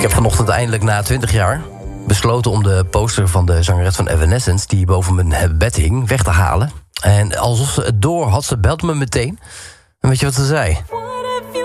Ik heb vanochtend eindelijk na 20 jaar besloten om de poster van de zangeres van Evanescence, die boven mijn bed hing, weg te halen. En alsof ze het door had, ze belde me meteen. En weet je wat ze zei?